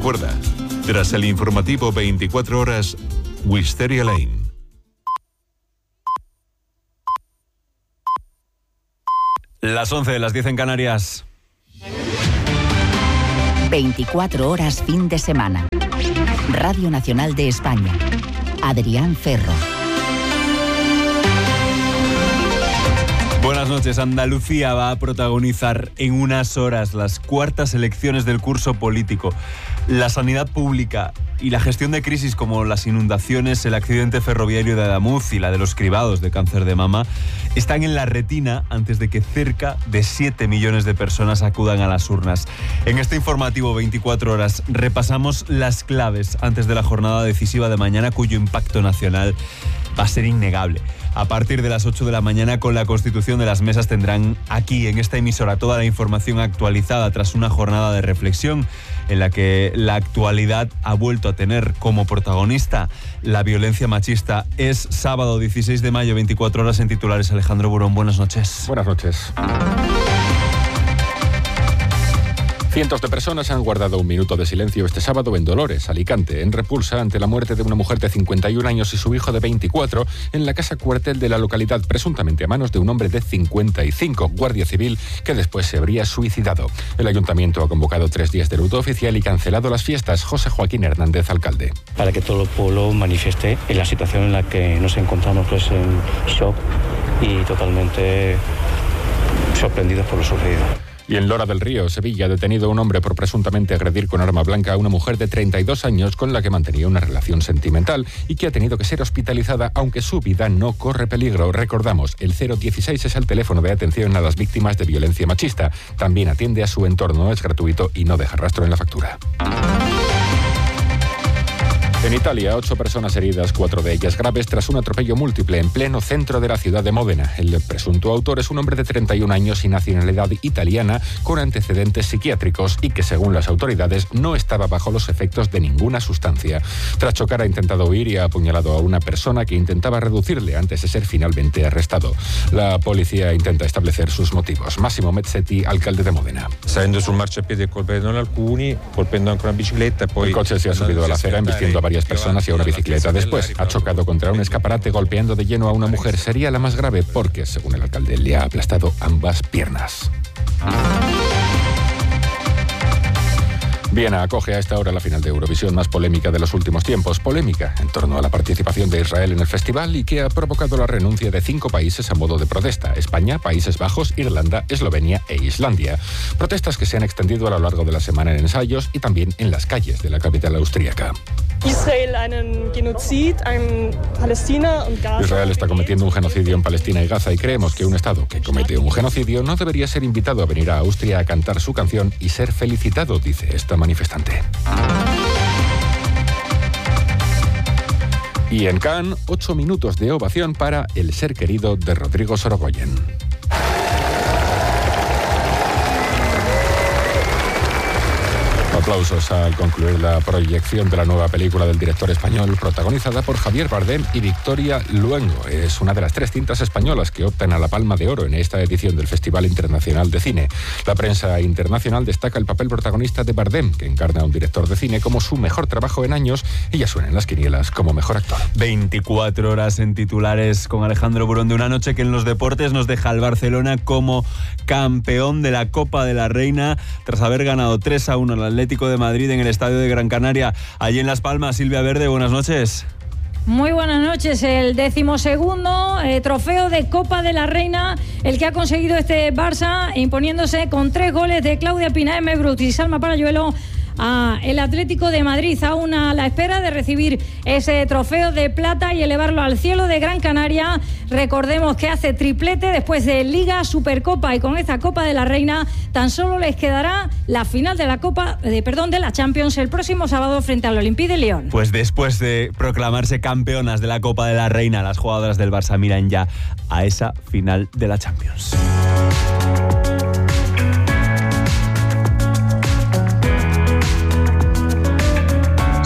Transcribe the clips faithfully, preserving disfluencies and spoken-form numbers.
recuerda, tras el informativo veinticuatro horas, Wisteria Lane. Las once, las diez en Canarias. veinticuatro horas fin de semana. Radio Nacional de España. Adrián Ferro. Buenas noches. Andalucía va a protagonizar en unas horas las cuartas elecciones del curso político. La sanidad pública y la gestión de crisis como las inundaciones, el accidente ferroviario de Adamuz y la de los cribados de cáncer de mama están en la retina antes de que cerca de siete millones de personas acudan a las urnas. En este informativo veinticuatro horas repasamos las claves antes de la jornada decisiva de mañana, cuyo impacto nacional va a ser innegable. A partir de las ocho de la mañana, con la constitución de las mesas, tendrán aquí, en esta emisora, toda la información actualizada tras una jornada de reflexión en la que la actualidad ha vuelto a tener como protagonista la violencia machista. Es sábado dieciséis de mayo, veinticuatro horas en titulares. Alejandro Burón, buenas noches. Buenas noches. Cientos de personas han guardado un minuto de silencio este sábado en Dolores, Alicante, en repulsa ante la muerte de una mujer de cincuenta y un años y su hijo de veinticuatro en la casa cuartel de la localidad, presuntamente a manos de un hombre de cincuenta y cinco, guardia civil, que después se habría suicidado. El ayuntamiento ha convocado tres días de luto oficial y cancelado las fiestas. José Joaquín Hernández, alcalde. Para que todo el pueblo manifieste en la situación en la que nos encontramos, pues en shock y totalmente sorprendidos por lo sucedido. Y en Lora del Río, Sevilla, ha detenido un hombre por presuntamente agredir con arma blanca a una mujer de treinta y dos años con la que mantenía una relación sentimental y que ha tenido que ser hospitalizada, aunque su vida no corre peligro. Recordamos, el cero dieciséis es el teléfono de atención a las víctimas de violencia machista. También atiende a su entorno, es gratuito y no deja rastro en la factura. En Italia, ocho personas heridas, cuatro de ellas graves, tras un atropello múltiple en pleno centro de la ciudad de Módena. El presunto autor es un hombre de treinta y un años y nacionalidad italiana con antecedentes psiquiátricos y que, según las autoridades, no estaba bajo los efectos de ninguna sustancia. Tras chocar, ha intentado huir y ha apuñalado a una persona que intentaba reducirle antes de ser finalmente arrestado. La policía intenta establecer sus motivos. Massimo Mezzetti, alcalde de Módena. Salendo sul marciapiede e colpendo alcuni, colpendo anche una bicicletta. Poi el coche se ha subido a la acera embistiendo a varias personas y a una bicicleta. Después ha chocado contra un escaparate golpeando de lleno a una mujer. Sería la más grave porque, según el alcalde, le ha aplastado ambas piernas. Viena acoge a esta hora la final de Eurovisión más polémica de los últimos tiempos. Polémica en torno a la participación de Israel en el festival y que ha provocado la renuncia de cinco países a modo de protesta: España, Países Bajos, Irlanda, Eslovenia e Islandia. Protestas que se han extendido a lo largo de la semana en ensayos y también en las calles de la capital austríaca. Israel está cometiendo un genocidio en Palestina y Gaza y creemos que un Estado que comete un genocidio no debería ser invitado a venir a Austria a cantar su canción y ser felicitado, dice esta manifestante. Y en Cannes, ocho minutos de ovación para El ser querido de Rodrigo Sorogoyen. Aplausos al concluir la proyección de la nueva película del director español, protagonizada por Javier Bardem y Victoria Luengo. Es una de las tres cintas españolas que optan a la Palma de Oro en esta edición del Festival Internacional de Cine. La prensa internacional destaca el papel protagonista de Bardem, que encarna a un director de cine como su mejor trabajo en años, y ya suena en las quinielas como mejor actor. veinticuatro horas en titulares con Alejandro Burón, de una noche que en los deportes nos deja al Barcelona como campeón de la Copa de la Reina tras haber ganado tres a uno al Atlético de Madrid en el Estadio de Gran Canaria. Allí en Las Palmas, Silvia Verde, buenas noches. Muy buenas noches. El decimosegundo eh, trofeo de Copa de la Reina, el que ha conseguido este Barça, imponiéndose con tres goles de Claudia Pinaeme, Brut y Salma Parayuelo a el Atlético de Madrid, aún a la espera de recibir ese trofeo de plata y elevarlo al cielo de Gran Canaria. Recordemos que hace triplete después de Liga, Supercopa, y con esta Copa de la Reina tan solo les quedará la final de la Copa, de, perdón, de la Champions el próximo sábado frente al Olympique de Lyon. Pues después de proclamarse campeonas de la Copa de la Reina, las jugadoras del Barça miran ya a esa final de la Champions.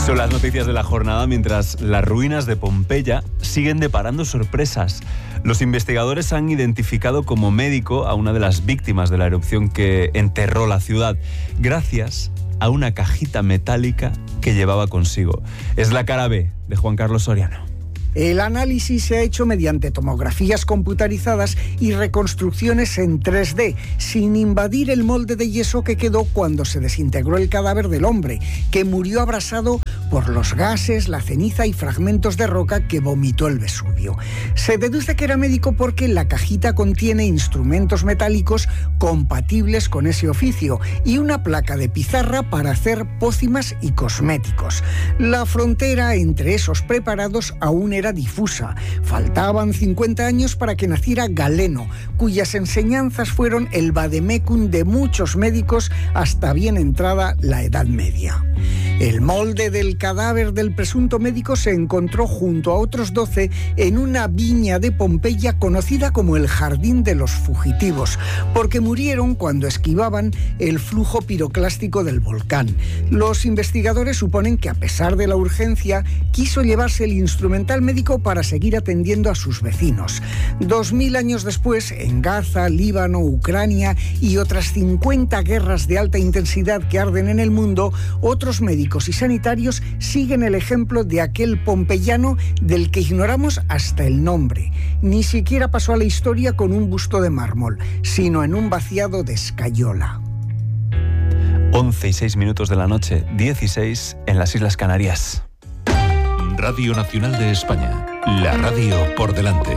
Son las noticias de la jornada mientras las ruinas de Pompeya siguen deparando sorpresas. Los investigadores han identificado como médico a una de las víctimas de la erupción que enterró la ciudad, gracias a una cajita metálica que llevaba consigo. Es la cara B de Juan Carlos Soriano. El análisis se ha hecho mediante tomografías computarizadas y reconstrucciones en tres D, sin invadir el molde de yeso que quedó cuando se desintegró el cadáver del hombre, que murió abrasado por los gases, la ceniza y fragmentos de roca que vomitó el Vesubio. Se deduce que era médico porque la cajita contiene instrumentos metálicos compatibles con ese oficio y una placa de pizarra para hacer pócimas y cosméticos. La frontera entre esos preparados aún era difusa. Faltaban cincuenta años para que naciera Galeno, cuyas enseñanzas fueron el vademecum de muchos médicos hasta bien entrada la Edad Media. El molde del cadáver del presunto médico se encontró junto a otros doce en una viña de Pompeya conocida como el Jardín de los Fugitivos, porque murieron cuando esquivaban el flujo piroclástico del volcán. Los investigadores suponen que a pesar de la urgencia, quiso llevarse el instrumental médico para seguir atendiendo a sus vecinos. Dos mil años después, en Gaza, Líbano, Ucrania y otras cincuenta guerras de alta intensidad que arden en el mundo, otros médicos y sanitarios siguen el ejemplo de aquel pompeyano del que ignoramos hasta el nombre. Ni siquiera pasó a la historia con un busto de mármol, sino en un vaciado de escayola. once y seis minutos de la noche, dieciséis en las Islas Canarias. Radio Nacional de España, la radio por delante.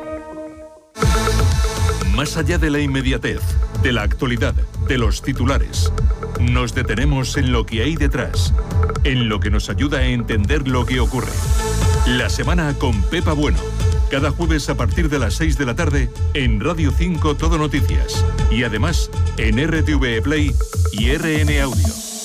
Más allá de la inmediatez, de la actualidad, de los titulares, nos detenemos en lo que hay detrás, en lo que nos ayuda a entender lo que ocurre. La semana con Pepa Bueno, cada jueves a partir de las seis de la tarde en Radio cinco Todo Noticias y además en R T V Play y R N Audio.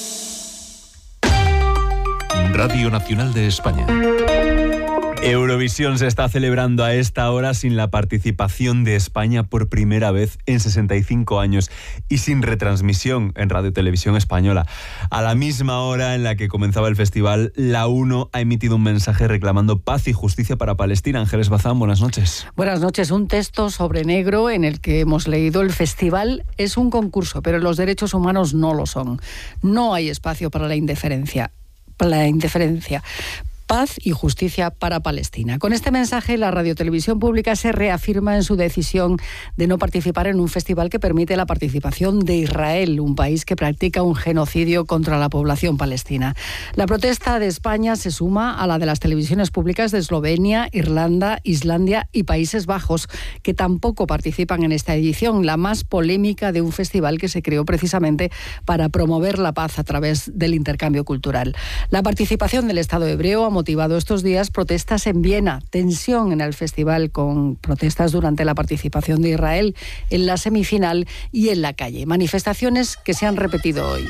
Radio Nacional de España. Eurovisión se está celebrando a esta hora sin la participación de España por primera vez en sesenta y cinco años y sin retransmisión en Radio Televisión Española. A la misma hora en la que comenzaba el festival, la UNO ha emitido un mensaje reclamando paz y justicia para Palestina. Ángeles Bazán, buenas noches. Buenas noches. Un texto sobre negro en el que hemos leído: el festival es un concurso, pero los derechos humanos no lo son. No hay espacio para la indiferencia. Para la indiferencia. Paz y justicia para Palestina. Con este mensaje, la Radiotelevisión Pública se reafirma en su decisión de no participar en un festival que permite la participación de Israel, un país que practica un genocidio contra la población palestina. La protesta de España se suma a la de las televisiones públicas de Eslovenia, Irlanda, Islandia y Países Bajos, que tampoco participan en esta edición, la más polémica de un festival que se creó precisamente para promover la paz a través del intercambio cultural. La participación del Estado hebreo ha motivado estos días protestas en Viena, tensión en el festival con protestas durante la participación de Israel en la semifinal y en la calle. Manifestaciones que se han repetido hoy.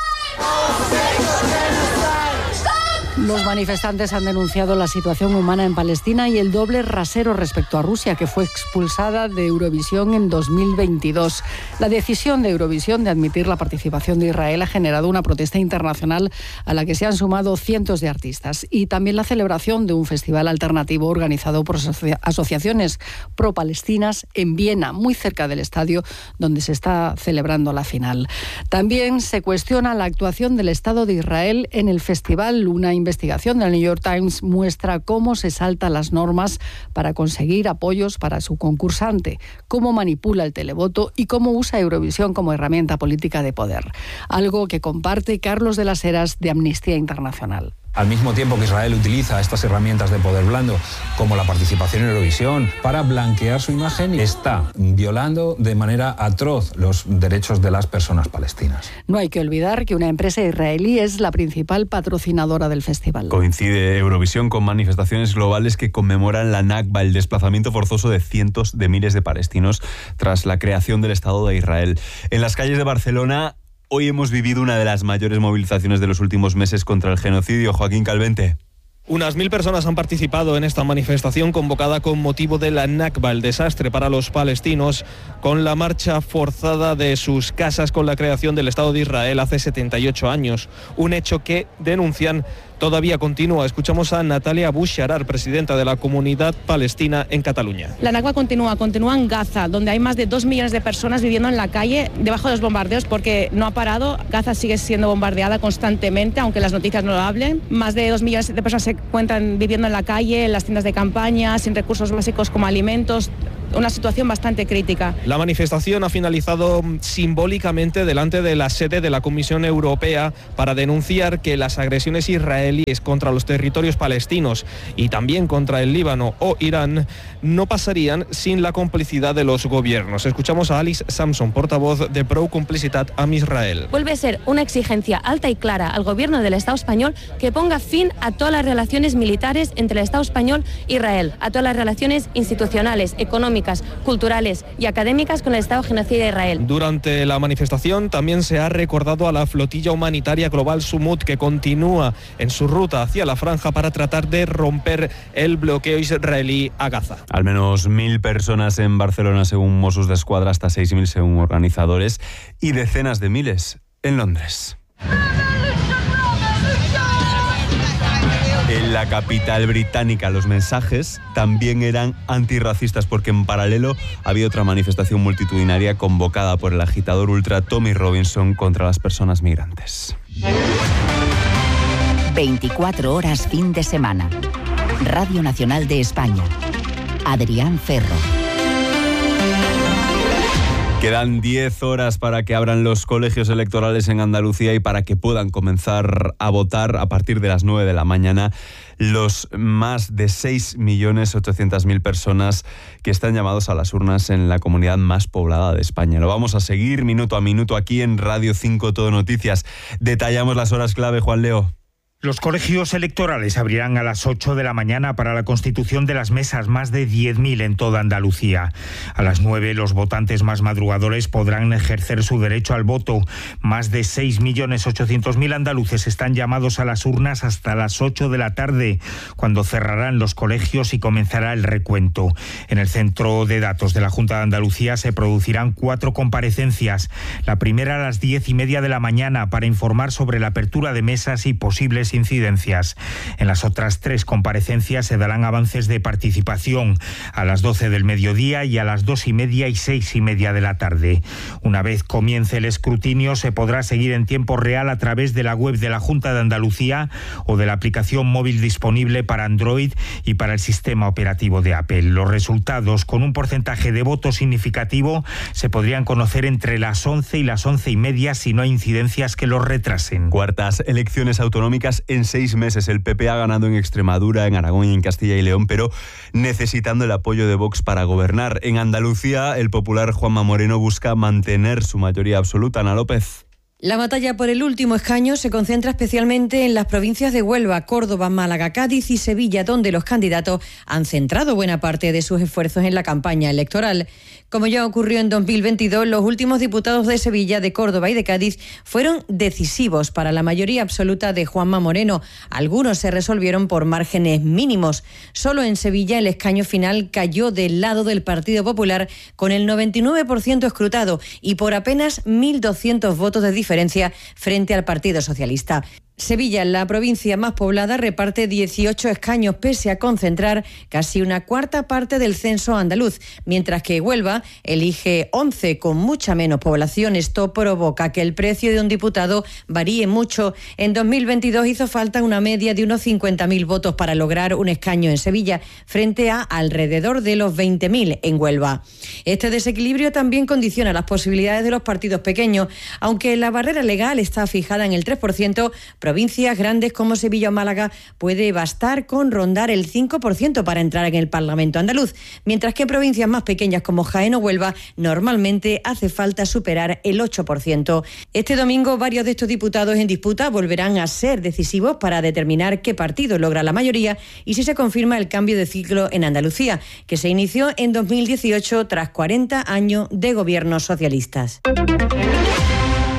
Los manifestantes han denunciado la situación humana en Palestina y el doble rasero respecto a Rusia, que fue expulsada de Eurovisión en dos mil veintidós. La decisión de Eurovisión de admitir la participación de Israel ha generado una protesta internacional a la que se han sumado cientos de artistas, y también la celebración de un festival alternativo organizado por asocia- asociaciones pro-palestinas en Viena, muy cerca del estadio donde se está celebrando la final. También se cuestiona la actuación del Estado de Israel en el festival. Una investigación del New York Times muestra cómo se saltan las normas para conseguir apoyos para su concursante, cómo manipula el televoto y cómo usa Eurovisión como herramienta política de poder. Algo que comparte Carlos de las Heras, de Amnistía Internacional. Al mismo tiempo que Israel utiliza estas herramientas de poder blando, como la participación en Eurovisión, para blanquear su imagen, está violando de manera atroz los derechos de las personas palestinas. No hay que olvidar que una empresa israelí es la principal patrocinadora del festival. Coincide Eurovisión con manifestaciones globales que conmemoran la Nakba, el desplazamiento forzoso de cientos de miles de palestinos tras la creación del Estado de Israel. En las calles de Barcelona, hoy hemos vivido una de las mayores movilizaciones de los últimos meses contra el genocidio. Joaquín Calvente. Unas mil personas han participado en esta manifestación convocada con motivo de la Nakba, el desastre para los palestinos, con la marcha forzada de sus casas con la creación del Estado de Israel hace setenta y ocho años. Un hecho que denuncian todavía continúa. Escuchamos a Natalia Boucharar, presidenta de la Comunidad Palestina en Cataluña. La Nakba continúa, continúa en Gaza, donde hay más de dos millones de personas viviendo en la calle debajo de los bombardeos porque no ha parado. Gaza sigue siendo bombardeada constantemente, aunque las noticias no lo hablen. Más de dos millones de personas se encuentran viviendo en la calle, en las tiendas de campaña, sin recursos básicos como alimentos. Una situación bastante crítica. La manifestación ha finalizado simbólicamente delante de la sede de la Comisión Europea para denunciar que las agresiones israelíes contra los territorios palestinos y también contra el Líbano o Irán no pasarían sin la complicidad de los gobiernos. Escuchamos a Alice Samson, portavoz de Pro Complicitat amb Israel. Vuelve a ser una exigencia alta y clara al gobierno del Estado español que ponga fin a todas las relaciones militares entre el Estado español e Israel, a todas las relaciones institucionales, económicas, culturales y académicas con el Estado genocida de Israel. Durante la manifestación también se ha recordado a la flotilla humanitaria global Sumut, que continúa en su ruta hacia la franja para tratar de romper el bloqueo israelí a Gaza. Al menos mil personas en Barcelona según Mossos d'Esquadra, hasta seis mil según organizadores y decenas de miles en Londres. En la capital británica los mensajes también eran antirracistas porque en paralelo había otra manifestación multitudinaria convocada por el agitador ultra Tommy Robinson contra las personas migrantes. veinticuatro horas fin de semana. Radio Nacional de España. Adrián Ferro. Quedan diez horas para que abran los colegios electorales en Andalucía y para que puedan comenzar a votar a partir de las nueve de la mañana los más de seis millones ochocientas mil personas que están llamados a las urnas en la comunidad más poblada de España. Lo vamos a seguir minuto a minuto aquí en Radio cinco Todo Noticias. Detallamos las horas clave, Juan Leo. Los colegios electorales abrirán a las ocho de la mañana para la constitución de las mesas, más de diez mil en toda Andalucía. A las nueve, los votantes más madrugadores podrán ejercer su derecho al voto. Más de seis millones ochocientos mil andaluces están llamados a las urnas hasta las ocho de la tarde, cuando cerrarán los colegios y comenzará el recuento. En el centro de datos de la Junta de Andalucía se producirán cuatro comparecencias. La primera a las diez y media de la mañana para informar sobre la apertura de mesas y posibles incidencias. En las otras tres comparecencias se darán avances de participación a las doce del mediodía y a las dos y media y seis y media de la tarde. Una vez comience el escrutinio se podrá seguir en tiempo real a través de la web de la Junta de Andalucía o de la aplicación móvil disponible para Android y para el sistema operativo de Apple. Los resultados, con un porcentaje de voto significativo, se podrían conocer entre las once y las once y media si no hay incidencias que los retrasen. Cuartas elecciones autonómicas en seis meses. El P P ha ganado en Extremadura, en Aragón y en Castilla y León, pero necesitando el apoyo de Vox para gobernar. En Andalucía, el popular Juanma Moreno busca mantener su mayoría absoluta. Ana López. La batalla por el último escaño se concentra especialmente en las provincias de Huelva, Córdoba, Málaga, Cádiz y Sevilla, donde los candidatos han centrado buena parte de sus esfuerzos en la campaña electoral. Como ya ocurrió en dos mil veintidós, los últimos diputados de Sevilla, de Córdoba y de Cádiz fueron decisivos para la mayoría absoluta de Juanma Moreno. Algunos se resolvieron por márgenes mínimos. Solo en Sevilla el escaño final cayó del lado del Partido Popular con el noventa y nueve por ciento escrutado y por apenas mil doscientos votos de diferencia frente al Partido Socialista. Sevilla, la provincia más poblada, reparte dieciocho escaños pese a concentrar casi una cuarta parte del censo andaluz, mientras que Huelva elige once con mucha menos población. Esto provoca que el precio de un diputado varíe mucho. En dos mil veintidós hizo falta una media de unos cincuenta mil votos para lograr un escaño en Sevilla, frente a alrededor de los veinte mil en Huelva. Este desequilibrio también condiciona las posibilidades de los partidos pequeños, aunque la barrera legal está fijada en el tres por ciento. Provincias grandes como Sevilla o Málaga puede bastar con rondar el cinco por ciento para entrar en el Parlamento andaluz, mientras que provincias más pequeñas como Jaén o Huelva normalmente hace falta superar el ocho por ciento. Este domingo varios de estos diputados en disputa volverán a ser decisivos para determinar qué partido logra la mayoría y si se confirma el cambio de ciclo en Andalucía, que se inició en dos mil dieciocho tras cuarenta años de gobiernos socialistas.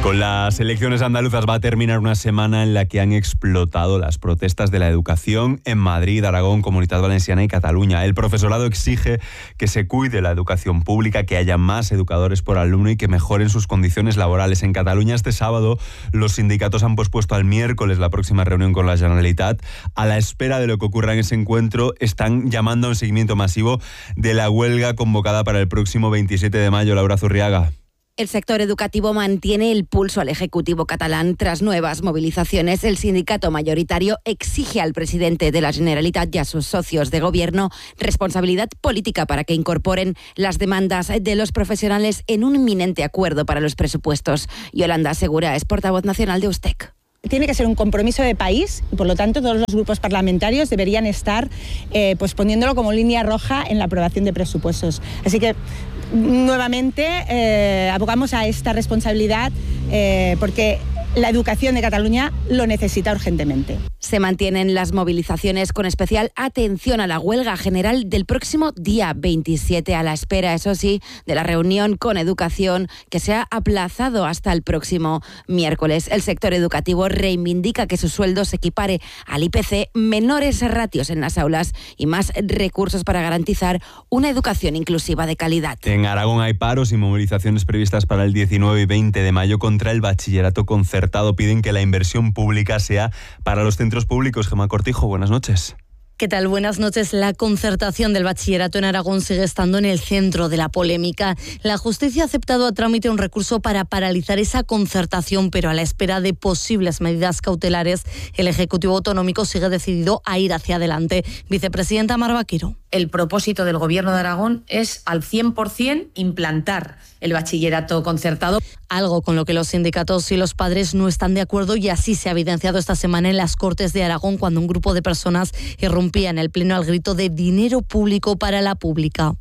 Con las elecciones andaluzas va a terminar una semana en la que han explotado las protestas de la educación en Madrid, Aragón, Comunitat Valenciana y Cataluña. El profesorado exige que se cuide la educación pública, que haya más educadores por alumno y que mejoren sus condiciones laborales. En Cataluña este sábado los sindicatos han pospuesto al miércoles la próxima reunión con la Generalitat. A la espera de lo que ocurra en ese encuentro, están llamando a un seguimiento masivo de la huelga convocada para el próximo veintisiete de mayo. Laura Zurriaga. El sector educativo mantiene el pulso al Ejecutivo catalán. Tras nuevas movilizaciones, el sindicato mayoritario exige al presidente de la Generalitat y a sus socios de gobierno responsabilidad política para que incorporen las demandas de los profesionales en un inminente acuerdo para los presupuestos. Yolanda Segura es portavoz nacional de Ustec. Tiene que ser un compromiso de país y, por lo tanto, todos los grupos parlamentarios deberían estar eh, pues poniéndolo como línea roja en la aprobación de presupuestos. Así que, nuevamente, eh, abogamos a esta responsabilidad eh, porque la educación de Cataluña lo necesita urgentemente. Se mantienen las movilizaciones con especial atención a la huelga general del próximo día veintisiete, a la espera, eso sí, de la reunión con Educación que se ha aplazado hasta el próximo miércoles. El sector educativo reivindica que su sueldo se equipare al I P C, menores ratios en las aulas y más recursos para garantizar una educación inclusiva de calidad. En Aragón hay paros y movilizaciones previstas para el diecinueve y veinte de mayo contra el bachillerato concertado. Piden que la inversión pública sea para los centros públicos. Gemma Cortijo, buenas noches. ¿Qué tal? Buenas noches. La concertación del bachillerato en Aragón sigue estando en el centro de la polémica. La justicia ha aceptado a trámite un recurso para paralizar esa concertación, pero a la espera de posibles medidas cautelares, el Ejecutivo Autonómico sigue decidido a ir hacia adelante. Vicepresidenta Mar Vaquero. El propósito del Gobierno de Aragón es al cien por ciento implantar el bachillerato concertado. Algo con lo que los sindicatos y los padres no están de acuerdo, y así se ha evidenciado esta semana en las Cortes de Aragón cuando un grupo de personas irrumpía en el pleno al grito de dinero público para la pública.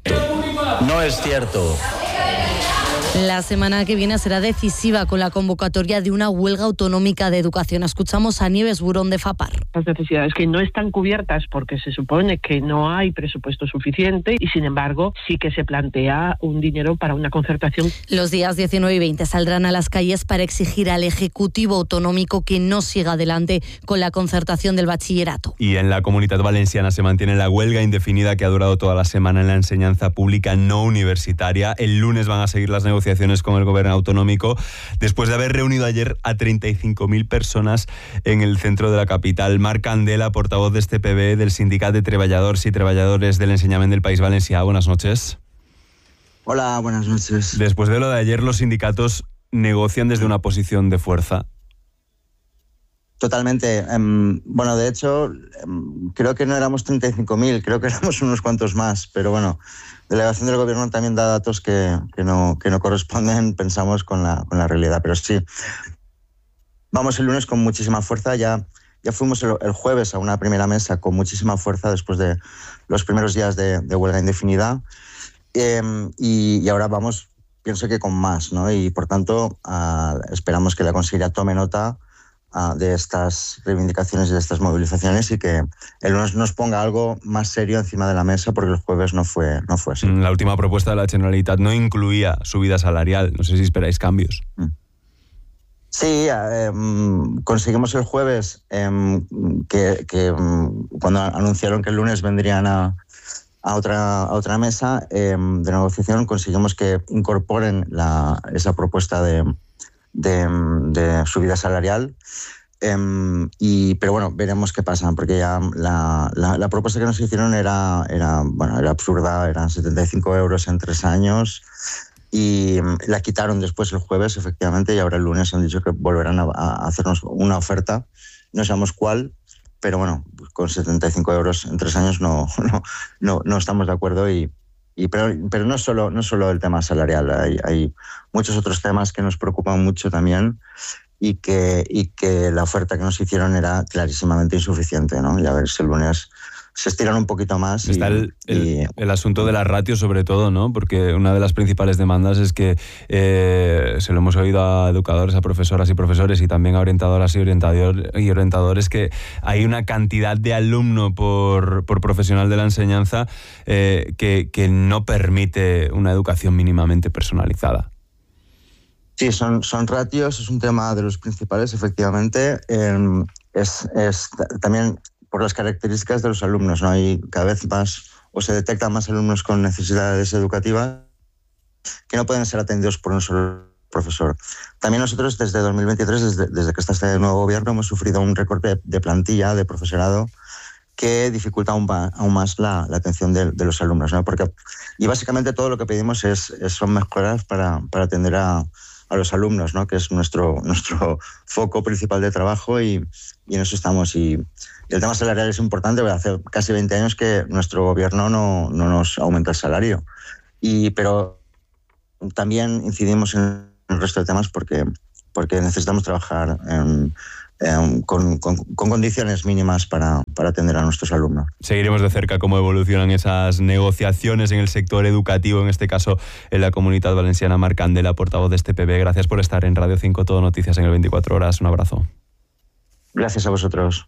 No es cierto. La semana que viene será decisiva con la convocatoria de una huelga autonómica de educación. Escuchamos a Nieves Burón de FAPAR. Las necesidades que no están cubiertas porque se supone que no hay presupuesto suficiente y, sin embargo, sí que se plantea un dinero para una concertación. Los días diecinueve y veinte saldrán a las calles para exigir al Ejecutivo Autonómico que no siga adelante con la concertación del bachillerato. Y en la Comunitat Valenciana se mantiene la huelga indefinida que ha durado toda la semana en la enseñanza pública no universitaria. El lunes van a seguir las negociaciones con el gobierno autonómico después de haber reunido ayer a treinta y cinco mil personas en el centro de la capital. Marc Candela, portavoz de este P B del Sindicat de Treballadors y Treballadores del Enseñament del País Valencià. Buenas noches. Hola, buenas noches. Después de lo de ayer, los sindicatos negocian desde una posición de fuerza. Totalmente. Um, bueno, de hecho, um, creo que no éramos treinta y cinco mil, creo que éramos unos cuantos más, pero bueno, la delegación del gobierno también da datos que, que, no, que no corresponden, pensamos, con la, con la realidad. Pero sí, vamos el lunes con muchísima fuerza. Ya, ya fuimos el, el jueves a una primera mesa con muchísima fuerza después de los primeros días de, de huelga indefinida. Eh, y, y ahora vamos, pienso que con más, ¿no? Y por tanto, uh, esperamos que la Consellería tome nota Uh, de estas reivindicaciones y de estas movilizaciones y que el lunes nos ponga algo más serio encima de la mesa, porque el jueves no fue, no fue así. La última propuesta de la Generalitat no incluía subida salarial. No sé si esperáis cambios. Sí, eh, conseguimos el jueves eh, que, que cuando anunciaron que el lunes vendrían a, a, otra, a otra mesa eh, de negociación, conseguimos que incorporen la, esa propuesta de De, de subida salarial, eh, y, pero bueno, veremos qué pasa, porque ya la, la, la propuesta que nos hicieron era, era, bueno, era absurda, eran setenta y cinco euros en tres años, y la quitaron después el jueves, efectivamente, y ahora el lunes han dicho que volverán a, a hacernos una oferta, no sabemos cuál, pero bueno, con setenta y cinco euros en tres años no, no, no, no estamos de acuerdo. y Y pero, pero no solo no solo el tema salarial, hay, hay muchos otros temas que nos preocupan mucho también y que, y que la oferta que nos hicieron era clarísimamente insuficiente, ¿no? Y a ver si el lunes se estiran un poquito más. Está y, el, el, y... el asunto de la ratio, sobre todo, ¿no? Porque una de las principales demandas es que eh, se lo hemos oído a educadores, a profesoras y profesores y también a orientadoras y, orientador, y orientadores, que hay una cantidad de alumno por, por profesional de la enseñanza eh, que, que no permite una educación mínimamente personalizada. Sí, son, son ratios, es un tema de los principales, efectivamente. Eh, es, es también por las características de los alumnos, ¿no? Hay cada vez más, o se detectan más alumnos con necesidades educativas que no pueden ser atendidos por un solo profesor. También nosotros desde dos mil veintitrés, desde, desde que está este nuevo gobierno, hemos sufrido un recorte de plantilla de profesorado que dificulta aún, aún más la, la atención de, de los alumnos, ¿no? Porque, y básicamente todo lo que pedimos es, es son mejoras para, para atender a a los alumnos, ¿no? Que es nuestro, nuestro foco principal de trabajo y, y en eso estamos. Y, y el tema salarial es importante, porque hace casi veinte años que nuestro gobierno no, no nos aumenta el salario. Y, pero también incidimos en el resto de temas porque, porque necesitamos trabajar en, en, con, con, con condiciones mínimas para, para atender a nuestros alumnos. Seguiremos de cerca cómo evolucionan esas negociaciones en el sector educativo, en este caso en la Comunitat Valenciana. Marc Candela, portavoz de este P B, gracias por estar en Radio cinco Todo Noticias en el veinticuatro horas. Un abrazo. Gracias a vosotros.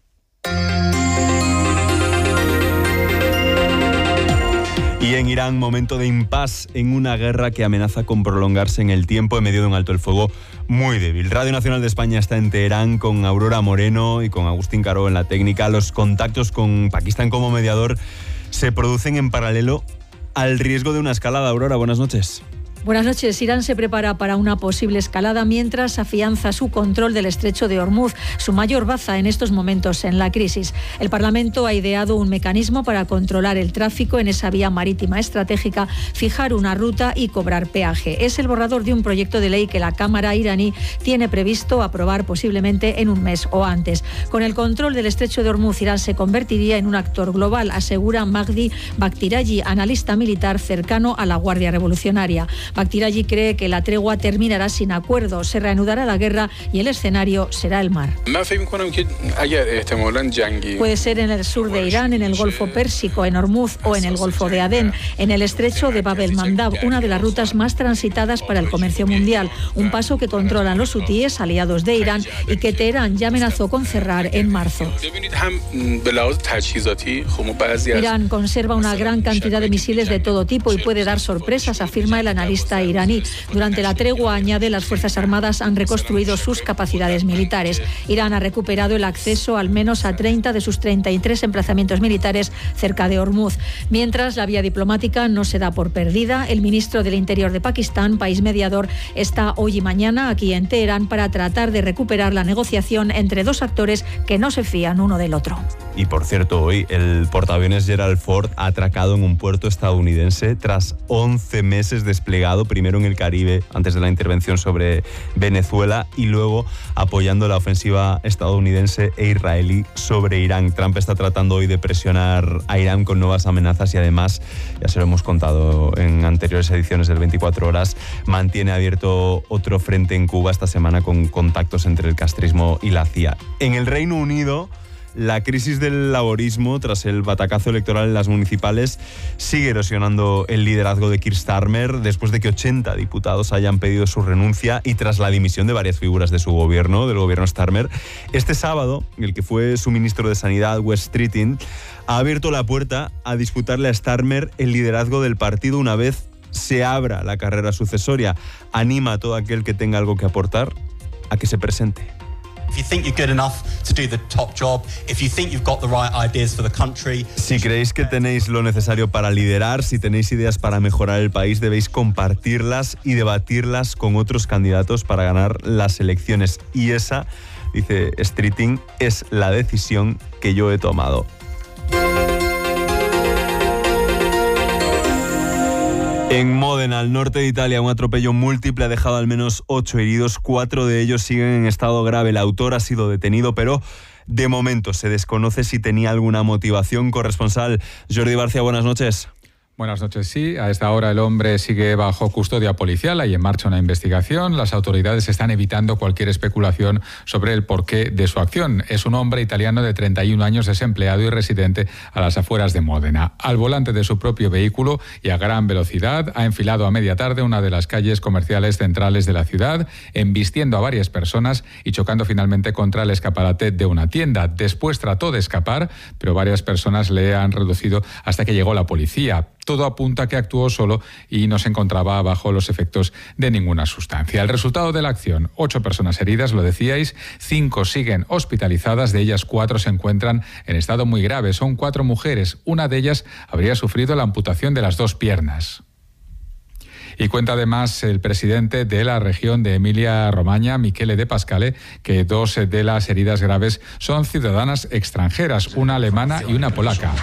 Y en Irán, momento de impas en una guerra que amenaza con prolongarse en el tiempo en medio de un alto el fuego muy débil. Radio Nacional de España está en Teherán con Aurora Moreno y con Agustín Caro en la técnica. Los contactos con Pakistán como mediador se producen en paralelo al riesgo de una escalada. Aurora, buenas noches. Buenas noches. Irán se prepara para una posible escalada mientras afianza su control del estrecho de Hormuz, su mayor baza en estos momentos en la crisis. El Parlamento ha ideado un mecanismo para controlar el tráfico en esa vía marítima estratégica, fijar una ruta y cobrar peaje. Es el borrador de un proyecto de ley que la Cámara iraní tiene previsto aprobar posiblemente en un mes o antes. Con el control del estrecho de Hormuz, Irán se convertiría en un actor global, asegura Magdi Bakhtiarayi, analista militar cercano a la Guardia Revolucionaria. Bakhtiarayi cree que la tregua terminará sin acuerdo, se reanudará la guerra y el escenario será el mar. Puede ser en el sur de Irán, en el Golfo Pérsico, en Hormuz o en el Golfo de Adén, en el estrecho de Bab el-Mandab, una de las rutas más transitadas para el comercio mundial, un paso que controlan los hutíes, aliados de Irán, y que Teherán ya amenazó con cerrar en marzo. Irán conserva una gran cantidad de misiles de todo tipo y puede dar sorpresas, afirma el analista iraní. Durante la tregua, añade, las Fuerzas Armadas han reconstruido sus capacidades militares. Irán ha recuperado el acceso al menos a treinta de sus treinta y tres emplazamientos militares cerca de Hormuz. Mientras, la vía diplomática no se da por perdida. El ministro del Interior de Pakistán, país mediador, está hoy y mañana aquí en Teherán para tratar de recuperar la negociación entre dos actores que no se fían uno del otro. Y por cierto, hoy el portaaviones Gerald Ford ha atracado en un puerto estadounidense tras once meses desplegado, primero en el Caribe antes de la intervención sobre Venezuela y luego apoyando la ofensiva estadounidense e israelí sobre Irán. Trump está tratando hoy de presionar a Irán con nuevas amenazas y además, ya se lo hemos contado en anteriores ediciones del veinticuatro horas, mantiene abierto otro frente en Cuba esta semana con contactos entre el castrismo y la C I A. En el Reino Unido, la crisis del laborismo tras el batacazo electoral en las municipales sigue erosionando el liderazgo de Keir Starmer después de que ochenta diputados hayan pedido su renuncia y tras la dimisión de varias figuras de su gobierno, del gobierno Starmer. Este sábado, el que fue su ministro de Sanidad, Wes Streeting, ha abierto la puerta a disputarle a Starmer el liderazgo del partido una vez se abra la carrera sucesoria. Anima a todo aquel que tenga algo que aportar a que se presente. Si creéis que tenéis lo necesario para liderar, si tenéis ideas para mejorar el país, debéis compartirlas y debatirlas con otros candidatos para ganar las elecciones. Y esa, dice Streeting, es la decisión que yo he tomado. En Módena, al norte de Italia, un atropello múltiple ha dejado al menos ocho heridos. Cuatro de ellos siguen en estado grave. El autor ha sido detenido, pero de momento se desconoce si tenía alguna motivación. Corresponsal Jordi Barcia, buenas noches. Buenas noches, sí. A esta hora el hombre sigue bajo custodia policial. Hay en marcha una investigación. Las autoridades están evitando cualquier especulación sobre el porqué de su acción. Es un hombre italiano de treinta y un años, desempleado y residente a las afueras de Módena. Al volante de su propio vehículo y a gran velocidad, ha enfilado a media tarde una de las calles comerciales centrales de la ciudad, embistiendo a varias personas y chocando finalmente contra el escaparate de una tienda. Después trató de escapar, pero varias personas le han reducido hasta que llegó la policía. Todo apunta a que actuó solo y no se encontraba bajo los efectos de ninguna sustancia. El resultado de la acción: ocho personas heridas, lo decíais, cinco siguen hospitalizadas, de ellas cuatro se encuentran en estado muy grave. Son cuatro mujeres, una de ellas habría sufrido la amputación de las dos piernas. Y cuenta además el presidente de la región de Emilia-Romagna, Michele De Pascale, que dos de las heridas graves son ciudadanas extranjeras, una alemana y una polaca,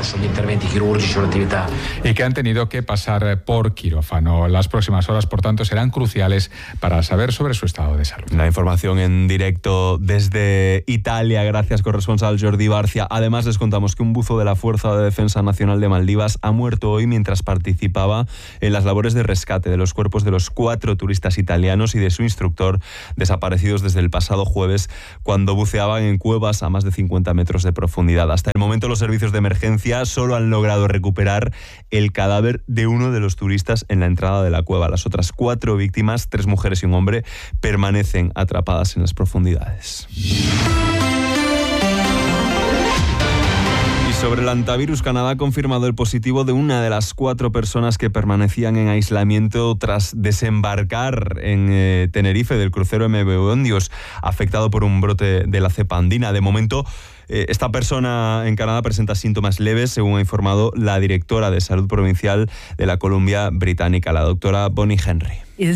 y que han tenido que pasar por quirófano. Las próximas horas, por tanto, serán cruciales para saber sobre su estado de salud. La información en directo desde Italia, gracias corresponsal Jordi Barcia. Además, les contamos que un buzo de la Fuerza de Defensa Nacional de Maldivas ha muerto hoy mientras participaba en las labores de rescate de los cuerpos de los cuatro turistas italianos y de su instructor, desaparecidos desde el pasado jueves cuando buceaban en cuevas a más de cincuenta metros de profundidad. Hasta el momento, los servicios de emergencia solo han logrado recuperar el cadáver de uno de los turistas en la entrada de la cueva. Las otras cuatro víctimas, tres mujeres y un hombre, permanecen atrapadas en las profundidades. Sobre el hantavirus, Canadá ha confirmado el positivo de una de las cuatro personas que permanecían en aislamiento tras desembarcar en eh, Tenerife del crucero M V Ondios, afectado por un brote de la cepa andina. De momento, eh, esta persona en Canadá presenta síntomas leves, según ha informado la directora de Salud Provincial de la Columbia Británica, la doctora Bonnie Henry.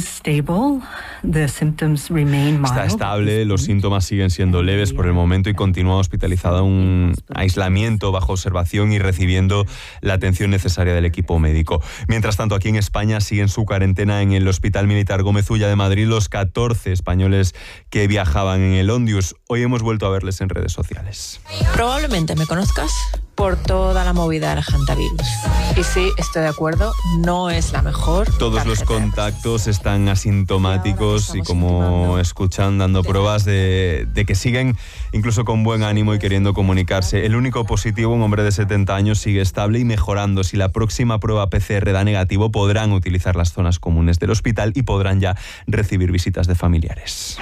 Está estable, los síntomas siguen siendo leves por el momento y continúa hospitalizada en un aislamiento bajo observación y recibiendo la atención necesaria del equipo médico. Mientras tanto, aquí en España siguen su cuarentena en el Hospital Militar Gómez Ulla de Madrid los catorce españoles que viajaban en el Ondius. Hoy hemos vuelto a verles en redes sociales. Probablemente me conozcas por toda la movida del hantavirus. Y sí, estoy de acuerdo, no es la mejor. Todos los contactos están asintomáticos y, como escuchan, dando pruebas de, de que siguen incluso con buen ánimo y queriendo comunicarse. El único positivo, un hombre de setenta años, sigue estable y mejorando. Si la próxima prueba P C R da negativo, podrán utilizar las zonas comunes del hospital y podrán ya recibir visitas de familiares.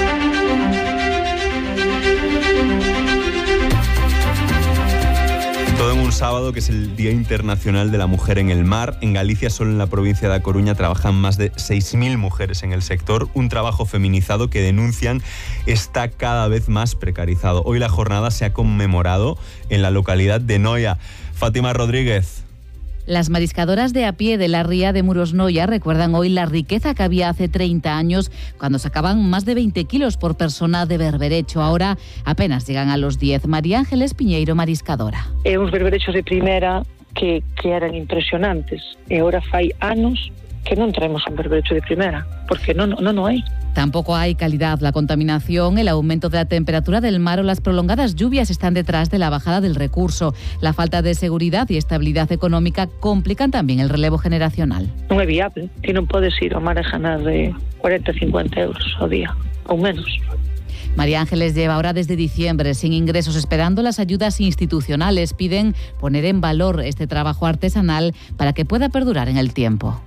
Todo en un sábado que es el Día Internacional de la Mujer en el Mar. En Galicia, solo en la provincia de A Coruña, trabajan más de seis mil mujeres en el sector. Un trabajo feminizado que denuncian está cada vez más precarizado. Hoy la jornada se ha conmemorado en la localidad de Noia. Fátima Rodríguez. Las mariscadoras de a pie de la ría de Murosnoia recuerdan hoy la riqueza que había hace treinta años, cuando sacaban más de veinte kilos por persona de berberecho. Ahora apenas llegan a los diez. María Ángeles Piñeiro, mariscadora. É uns berberechos de primeira que, que eran impresionantes. E agora fai anos que non traemos un berberecho de primeira, porque non, non, non hai. Tampoco hay calidad. La contaminación, el aumento de la temperatura del mar o las prolongadas lluvias están detrás de la bajada del recurso. La falta de seguridad y estabilidad económica complican también el relevo generacional. Non é viable. Ti non podes ir ao mar a ganar de cuarenta, cincuenta euros ao día, ou menos. María Ángeles lleva ahora desde diciembre sin ingresos, esperando las ayudas institucionales. Piden poner en valor este trabajo artesanal para que pueda perdurar en el tiempo.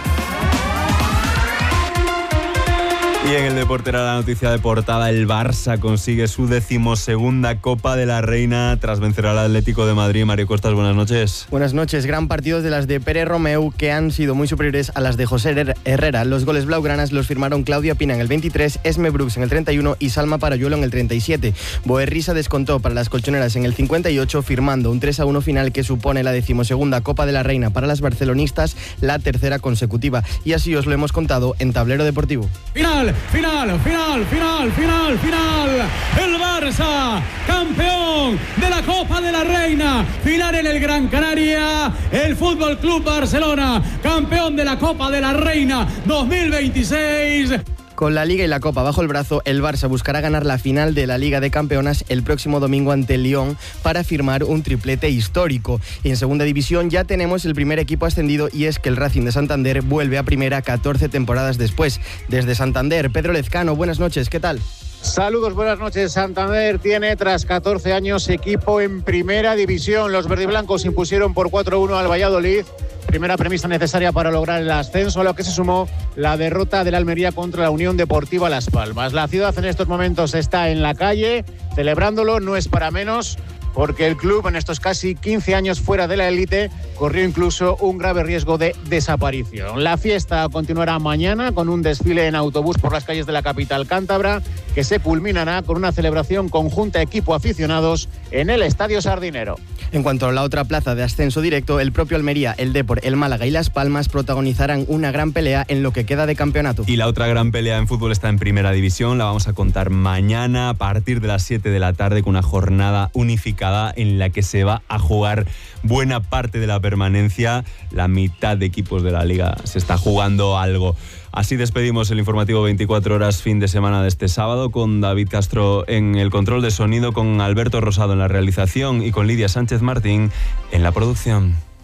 Y en el deporte era la noticia de portada: el Barça consigue su decimosegunda Copa de la Reina tras vencer al Atlético de Madrid. Mario Costas, buenas noches. Buenas noches. Gran partido de las de Pere Romeu, que han sido muy superiores a las de José Herrera. Los goles blaugranas los firmaron Claudia Pina en el veintitrés, Esme Brooks en el treinta y uno y Salma Parayuelo en el treinta y siete. Boerrisa descontó para las colchoneras en el cincuenta y ocho, firmando un tres a uno final que supone la decimosegunda Copa de la Reina para las barcelonistas, la tercera consecutiva. Y así os lo hemos contado en Tablero Deportivo. ¡Final! Final, final, final, final, final. El Barça, campeón de la Copa de la Reina. Final en el Gran Canaria. El Fútbol Club Barcelona, campeón de la Copa de la Reina dos mil veintiséis. Con la Liga y la Copa bajo el brazo, el Barça buscará ganar la final de la Liga de Campeonas el próximo domingo ante el Lyon para firmar un triplete histórico. Y en segunda división ya tenemos el primer equipo ascendido, y es que el Racing de Santander vuelve a primera catorce temporadas después. Desde Santander, Pedro Lezcano, buenas noches, ¿qué tal? Saludos, buenas noches. Santander tiene tras catorce años equipo en primera división. Los verdiblancos impusieron por cuatro a uno al Valladolid. Primera premisa necesaria para lograr el ascenso, a lo que se sumó la derrota del Almería contra la Unión Deportiva Las Palmas. La ciudad en estos momentos está en la calle, celebrándolo, no es para menos. porque el club en estos casi quince años fuera de la élite corrió incluso un grave riesgo de desaparición. La fiesta continuará mañana con un desfile en autobús por las calles de la capital cántabra, que se culminará con una celebración conjunta equipo-aficionados en el Estadio Sardinero. En cuanto a la otra plaza de ascenso directo, el propio Almería, el Depor, el Málaga y Las Palmas protagonizarán una gran pelea en lo que queda de campeonato. Y la otra gran pelea en fútbol está en Primera División, la vamos a contar mañana a partir de las siete de la tarde con una jornada unificada en la que se va a jugar buena parte de la permanencia. La mitad de equipos de la liga se está jugando algo. Así despedimos el informativo veinticuatro horas fin de semana de este sábado, con David Castro en el control de sonido, con Alberto Rosado en la realización y con Lidia Sánchez Martín en la producción.